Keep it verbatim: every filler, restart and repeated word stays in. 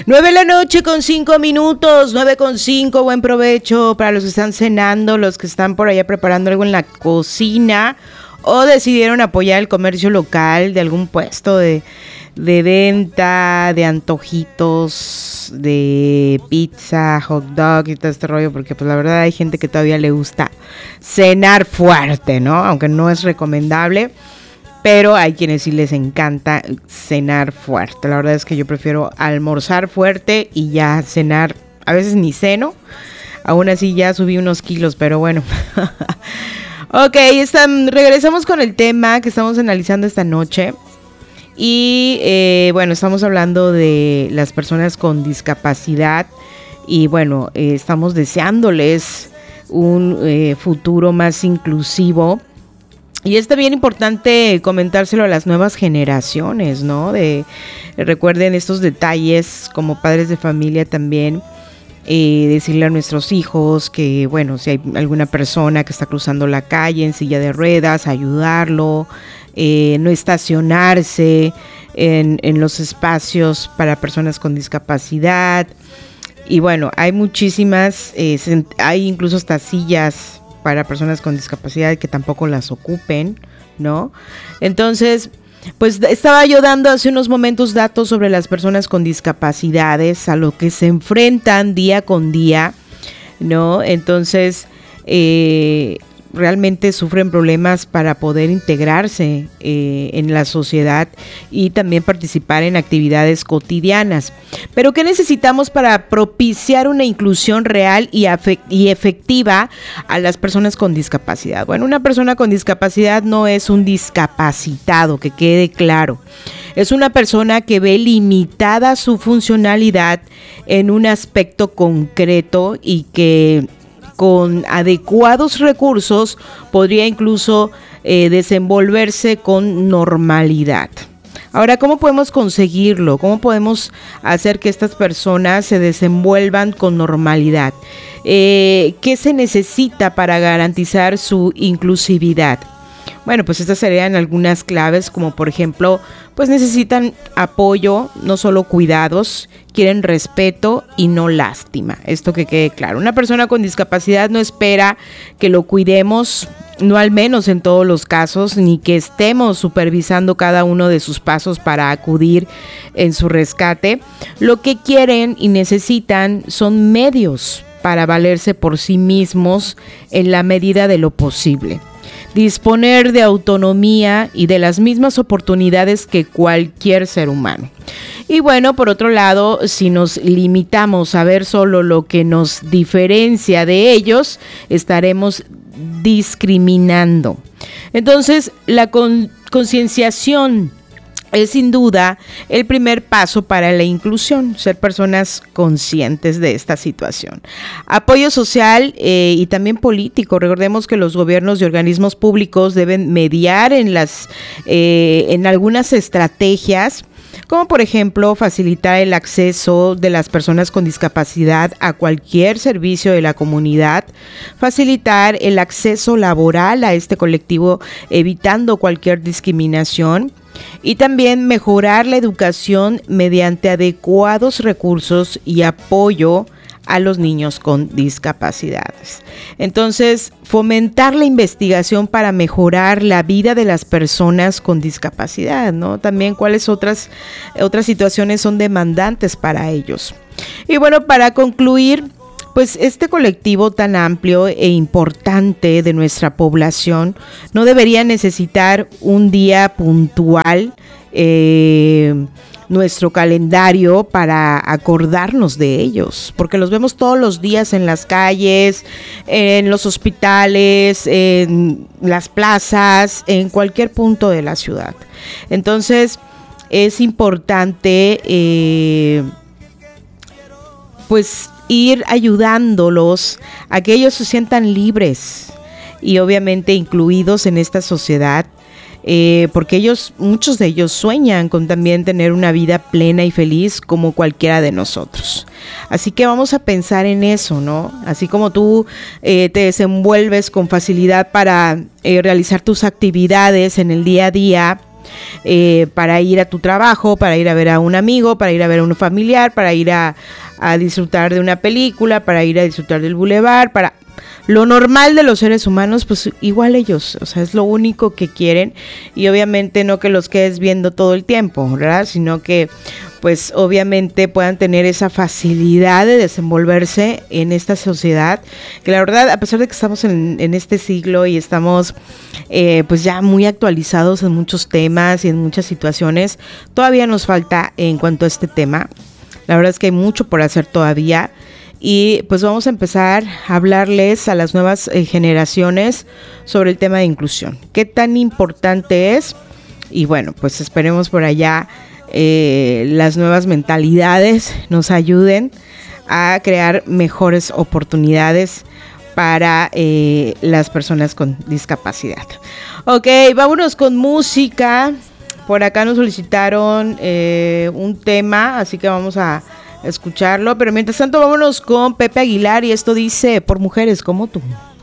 Nueve de la noche con cinco minutos, nueve con cinco, buen provecho para los que están cenando, los que están por allá preparando algo en la cocina o decidieron apoyar el comercio local de algún puesto de, de venta, de antojitos, de pizza, hot dog y todo este rollo, porque pues la verdad hay gente que todavía le gusta cenar fuerte, ¿no? Aunque no es recomendable. Pero hay quienes sí les encanta cenar fuerte. La verdad es que yo prefiero almorzar fuerte y ya cenar. A veces ni ceno. Aún así ya subí unos kilos, pero bueno. Ok, están, regresamos con el tema que estamos analizando esta noche. Y eh, bueno, estamos hablando de las personas con discapacidad. Y bueno, eh, estamos deseándoles un eh, futuro más inclusivo. Y es también importante comentárselo a las nuevas generaciones, ¿no? De, recuerden estos detalles como padres de familia también, eh, decirle a nuestros hijos que, bueno, si hay alguna persona que está cruzando la calle en silla de ruedas, ayudarlo, eh, no estacionarse en, en los espacios para personas con discapacidad. Y bueno, hay muchísimas, eh, hay incluso hasta sillas para personas con discapacidad que tampoco las ocupen, ¿no? Entonces, pues estaba yo dando hace unos momentos datos sobre las personas con discapacidades, a lo que se enfrentan día con día, ¿no? Entonces, eh, realmente sufren problemas para poder integrarse eh, en la sociedad y también participar en actividades cotidianas. Pero ¿qué necesitamos para propiciar una inclusión real y, afect- y efectiva a las personas con discapacidad? Bueno, una persona con discapacidad no es un discapacitado, que quede claro. Es una persona que ve limitada su funcionalidad en un aspecto concreto y que con adecuados recursos podría incluso eh, desenvolverse con normalidad. Ahora, ¿cómo podemos conseguirlo? ¿Cómo podemos hacer que estas personas se desenvuelvan con normalidad? Eh, ¿Qué se necesita para garantizar su inclusividad? Bueno, pues estas serían algunas claves, como por ejemplo, pues necesitan apoyo, no solo cuidados, quieren respeto y no lástima. Esto que quede claro. Una persona con discapacidad no espera que lo cuidemos, no al menos en todos los casos, ni que estemos supervisando cada uno de sus pasos para acudir en su rescate. Lo que quieren y necesitan son medios para valerse por sí mismos en la medida de lo posible. Disponer de autonomía y de las mismas oportunidades que cualquier ser humano. Y bueno, por otro lado, si nos limitamos a ver solo lo que nos diferencia de ellos, estaremos discriminando. Entonces, la con- concienciación es sin duda el primer paso para la inclusión, ser personas conscientes de esta situación. Apoyo social eh, y también político. Recordemos que los gobiernos y organismos públicos deben mediar en las eh, en algunas estrategias, como por ejemplo facilitar el acceso de las personas con discapacidad a cualquier servicio de la comunidad, facilitar el acceso laboral a este colectivo evitando cualquier discriminación, y también mejorar la educación mediante adecuados recursos y apoyo a los niños con discapacidades. Entonces, fomentar la investigación para mejorar la vida de las personas con discapacidad, ¿no? También cuáles otras, otras situaciones son demandantes para ellos. Y bueno, para concluir, pues este colectivo tan amplio e importante de nuestra población no debería necesitar un día puntual, eh, nuestro calendario para acordarnos de ellos, porque los vemos todos los días en las calles, en los hospitales, en las plazas, en cualquier punto de la ciudad. Entonces es importante eh, pues ir ayudándolos a que ellos se sientan libres y obviamente incluidos en esta sociedad, eh, porque ellos, muchos de ellos sueñan con también tener una vida plena y feliz como cualquiera de nosotros. Así que vamos a pensar en eso, ¿no? Así como tú eh, te desenvuelves con facilidad para eh, realizar tus actividades en el día a día, eh, para ir a tu trabajo, para ir a ver a un amigo, para ir a ver a un familiar, para ir a, a disfrutar de una película, para ir a disfrutar del bulevar, para... Lo normal de los seres humanos, pues igual ellos, o sea, es lo único que quieren, y obviamente no que los quedes viendo todo el tiempo, ¿verdad? Sino que pues obviamente puedan tener esa facilidad de desenvolverse en esta sociedad, que la verdad, a pesar de que estamos en, en este siglo y estamos eh, pues ya muy actualizados en muchos temas y en muchas situaciones, todavía nos falta en cuanto a este tema. La verdad es que hay mucho por hacer todavía. Y pues vamos a empezar a hablarles a las nuevas eh, generaciones sobre el tema de inclusión. ¿Qué tan importante es? Y bueno, pues esperemos por allá eh, las nuevas mentalidades nos ayuden a crear mejores oportunidades para eh, las personas con discapacidad. Ok, vámonos con música. Por acá nos solicitaron eh, un tema, así que vamos a escucharlo, pero mientras tanto vámonos con Pepe Aguilar y esto dice: por mujeres como tú.